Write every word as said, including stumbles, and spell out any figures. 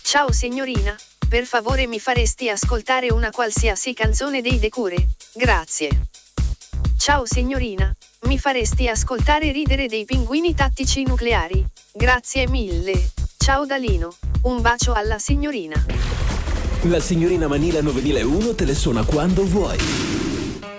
Ciao signorina, per favore mi faresti ascoltare una qualsiasi canzone dei The Cure? Grazie. Ciao signorina, mi faresti ascoltare Ridere dei pinguini tattici nucleari? Grazie mille. Ciao Dalino, un bacio alla signorina. La signorina Manila novemilauno te le suona quando vuoi.